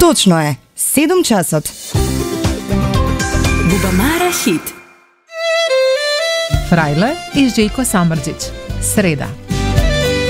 Точно е, 7 часот. Бубамара хит. Фрајле и Жејко Самрџиć. Среда.